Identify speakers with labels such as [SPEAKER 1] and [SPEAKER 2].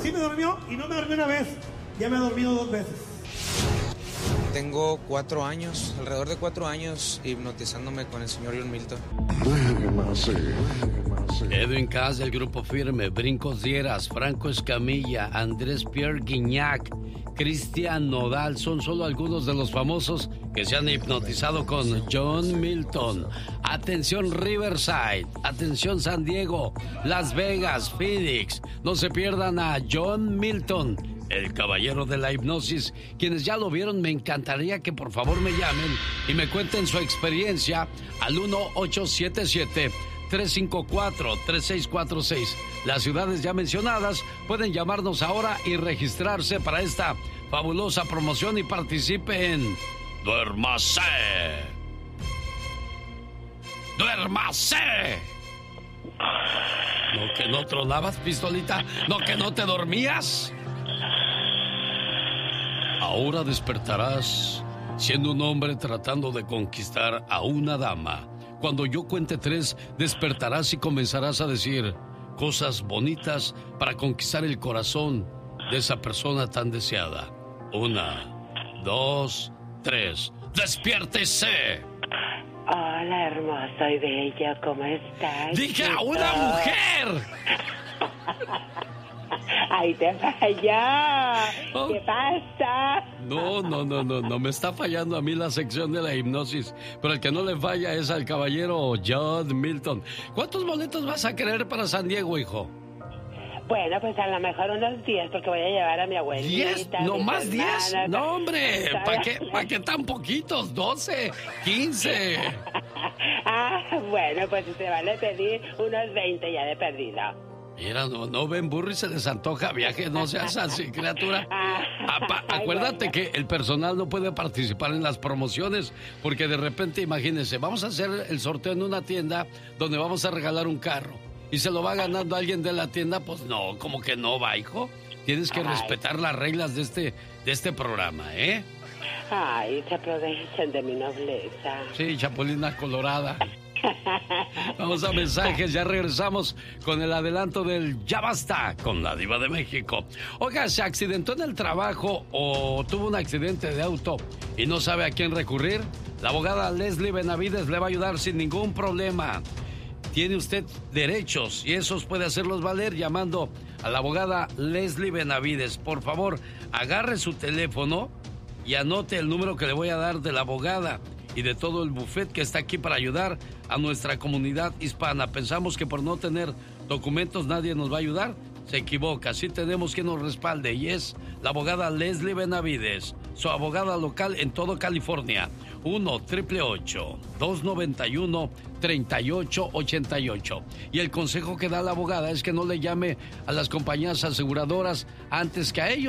[SPEAKER 1] sí me durmió y no me dormí una vez. Ya me he dormido 2 veces.
[SPEAKER 2] Tengo 4 años, alrededor de 4 años, hipnotizándome con el señor John Milton.
[SPEAKER 3] Edwin Cass del Grupo Firme, Brincos Dieras, Franco Escamilla, Andrés Pierre Guignac, Cristian Nodal son solo algunos de los famosos que se han hipnotizado con John Milton. Atención Riverside, atención San Diego, Las Vegas, Phoenix. No se pierdan a John Milton, el caballero de la hipnosis. Quienes ya lo vieron, me encantaría que por favor me llamen y me cuenten su experiencia al 1877-354-3646. Las ciudades ya mencionadas pueden llamarnos ahora y registrarse para esta fabulosa promoción y participen. ¡Duérmase! ¡Duérmase! ¿No que no tronabas, pistolita? ¿No que no te dormías? Ahora despertarás siendo un hombre tratando de conquistar a una dama. Cuando yo cuente 3, despertarás y comenzarás a decir cosas bonitas para conquistar el corazón de esa persona tan deseada. 1, 2, 3. ¡Despiértese!
[SPEAKER 4] Hola, hermoso y bello, ¿cómo estás?
[SPEAKER 3] ¡Dije a una mujer!
[SPEAKER 4] ¡Ay, te falló!
[SPEAKER 3] Oh.
[SPEAKER 4] ¿Qué pasa?
[SPEAKER 3] No, me está fallando a mí la sección de la hipnosis, pero el que no le falla es al caballero John Milton. ¿Cuántos boletos vas a querer para San Diego, hijo?
[SPEAKER 4] Bueno, pues a lo mejor unos 10, porque voy a llevar a mi abuelita.
[SPEAKER 3] ¿10? ¿No más 10? No, hombre, ¿para qué tan poquitos? 12, 15.
[SPEAKER 4] Bueno, pues se vale pedir unos 20 ya de perdido.
[SPEAKER 3] Mira, no ven burro y se les antoja viaje, no seas así, criatura. Acuérdate que el personal no puede participar en las promociones, porque de repente, imagínense, vamos a hacer el sorteo en una tienda donde vamos a regalar un carro y se lo va ganando alguien de la tienda, pues no, como que no va, hijo. Tienes que respetar las reglas de este programa, ¿eh?
[SPEAKER 4] Ay, se aprovechan de mi nobleza.
[SPEAKER 3] Sí, chapulina colorada. Vamos a mensajes, ya regresamos con el adelanto del Ya Basta con la Diva de México. Oiga, ¿se accidentó en el trabajo o tuvo un accidente de auto y no sabe a quién recurrir? La abogada Leslie Benavides le va a ayudar sin ningún problema. Tiene usted derechos y esos puede hacerlos valer llamando a la abogada Leslie Benavides. Por favor, agarre su teléfono y anote el número que le voy a dar de la abogada y de todo el buffet que está aquí para ayudar a nuestra comunidad hispana. Pensamos que por no tener documentos nadie nos va a ayudar. Se equivoca, sí tenemos quien nos respalde y es la abogada Leslie Benavides, su abogada local en todo California. 1-888-291-3888. Y el consejo que da la abogada es que no le llame a las compañías aseguradoras antes que a ellos.